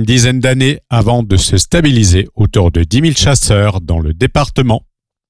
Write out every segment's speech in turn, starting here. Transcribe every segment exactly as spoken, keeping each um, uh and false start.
une dizaine d'années avant de se stabiliser autour de dix mille chasseurs dans le département.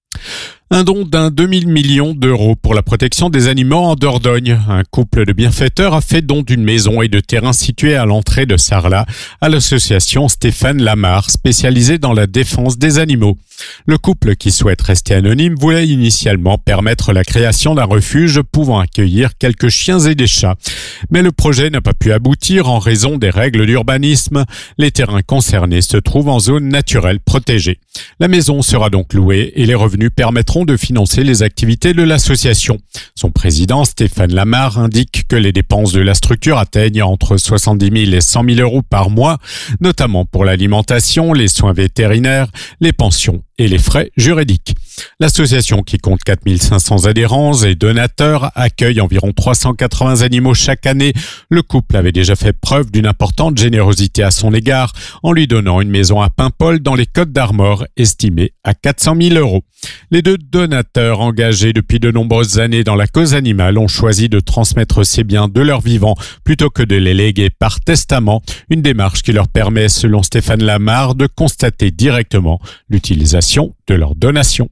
Un don d'un demi-million d'euros pour la protection des animaux en Dordogne. Un couple de bienfaiteurs a fait don d'une maison et de terrain situés à l'entrée de Sarlat à l'association Stéphane Lamar, spécialisée dans la défense des animaux. Le couple, qui souhaite rester anonyme, voulait initialement permettre la création d'un refuge pouvant accueillir quelques chiens et des chats. Mais le projet n'a pas pu aboutir en raison des règles d'urbanisme. Les terrains concernés se trouvent en zone naturelle protégée. La maison sera donc louée et les revenus permettront de financer les activités de l'association. Son président, Stéphane Lamar, indique que les dépenses de la structure atteignent entre soixante-dix mille et cent mille euros par mois, notamment pour l'alimentation, les soins vétérinaires, les pensions et les frais juridiques. L'association, qui compte quatre mille cinq cents adhérents et donateurs, accueille environ trois cent quatre-vingts animaux chaque année. Le couple avait déjà fait preuve d'une importante générosité à son égard en lui donnant une maison à Paimpol dans les Côtes d'Armor, estimée à quatre cent mille euros. Les deux donateurs, engagés depuis de nombreuses années dans la cause animale, ont choisi de transmettre ces biens de leur vivant plutôt que de les léguer par testament, une démarche qui leur permet, selon Stéphane Lamar, de constater directement l'utilisation de leurs donations.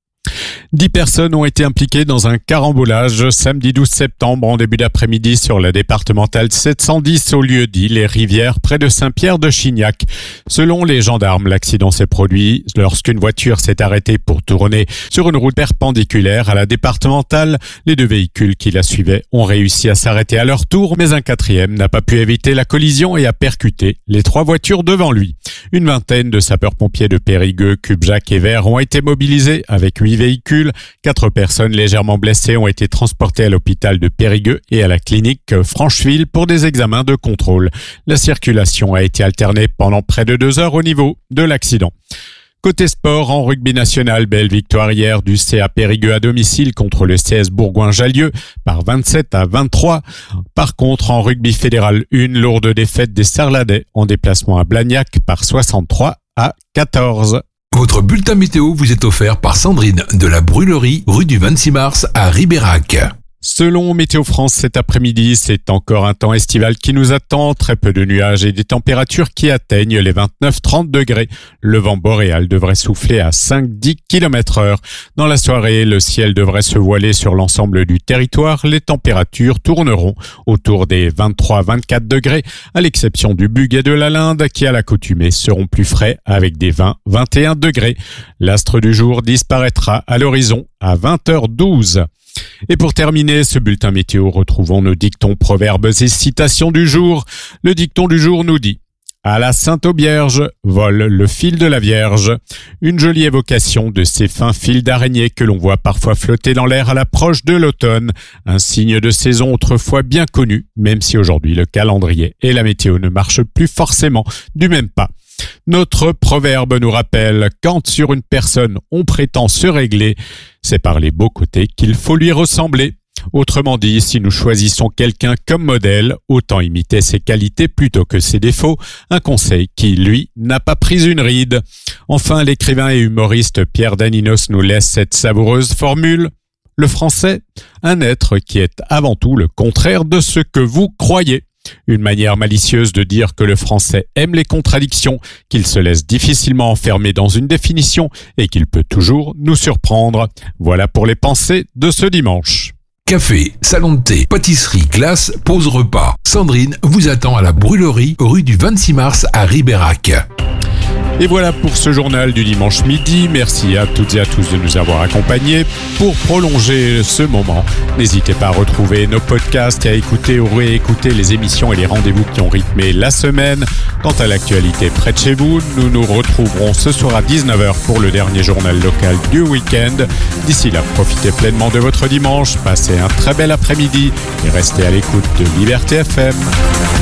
Dix personnes ont été impliquées dans un carambolage samedi douze septembre en début d'après-midi sur la départementale sept cent dix au lieu dit Les Rivières près de Saint-Pierre-de-Chignac. Selon les gendarmes, l'accident s'est produit lorsqu'une voiture s'est arrêtée pour tourner sur une route perpendiculaire à la départementale. Les deux véhicules qui la suivaient ont réussi à s'arrêter à leur tour, mais un quatrième n'a pas pu éviter la collision et a percuté les trois voitures devant lui. Une vingtaine de sapeurs-pompiers de Périgueux, Cubjac et Vert ont été mobilisés avec huit véhicules. Quatre personnes légèrement blessées ont été transportées à l'hôpital de Périgueux et à la clinique Francheville pour des examens de contrôle. La circulation a été alternée pendant près de deux heures au niveau de l'accident. Côté sport, en rugby national, belle victoire hier du C A Périgueux à domicile contre le C S Bourgoin-Jallieu par vingt-sept à vingt-trois. Par contre, en rugby fédéral un, lourde défaite des Sarladais en déplacement à Blagnac par soixante-trois à quatorze. Votre bulletin météo vous est offert par Sandrine de la Brûlerie, rue du vingt-six mars à Ribérac. Selon Météo France, cet après-midi, c'est encore un temps estival qui nous attend. Très peu de nuages et des températures qui atteignent les vingt-neuf à trente degrés. Le vent boréal devrait souffler à cinq à dix kilomètres heure. Dans la soirée, le ciel devrait se voiler sur l'ensemble du territoire. Les températures tourneront autour des vingt-trois à vingt-quatre degrés, à l'exception du Bug et de la Linde, qui à l'accoutumée seront plus frais avec des vingt à vingt et un degrés. L'astre du jour disparaîtra à l'horizon à vingt heures douze. Et pour terminer ce bulletin météo, retrouvons nos dictons, proverbes et citations du jour. Le dicton du jour nous dit « À la Sainte-Aubierge, vole le fil de la Vierge ». Une jolie évocation de ces fins fils d'araignée que l'on voit parfois flotter dans l'air à l'approche de l'automne. Un signe de saison autrefois bien connu, même si aujourd'hui le calendrier et la météo ne marchent plus forcément du même pas. Notre proverbe nous rappelle « Quand sur une personne on prétend se régler, c'est par les beaux côtés qu'il faut lui ressembler ». Autrement dit, si nous choisissons quelqu'un comme modèle, autant imiter ses qualités plutôt que ses défauts, un conseil qui, lui, n'a pas pris une ride. Enfin, l'écrivain et humoriste Pierre Daninos nous laisse cette savoureuse formule. Le français, un être qui est avant tout le contraire de ce que vous croyez. Une manière malicieuse de dire que le français aime les contradictions, qu'il se laisse difficilement enfermer dans une définition et qu'il peut toujours nous surprendre. Voilà pour les pensées de ce dimanche. Café, salon de thé, pâtisserie, glace, pause repas. Sandrine vous attend à la Brûlerie, rue du vingt-six mars à Ribérac. Et voilà pour ce journal du dimanche midi. Merci à toutes et à tous de nous avoir accompagnés. Pour prolonger ce moment, n'hésitez pas à retrouver nos podcasts et à écouter ou réécouter les émissions et les rendez-vous qui ont rythmé la semaine. Quant à l'actualité près de chez vous, nous nous retrouverons ce soir à dix-neuf heures pour le dernier journal local du week-end. D'ici là, profitez pleinement de votre dimanche, passez un très bel après-midi et restez à l'écoute de Liberté F M.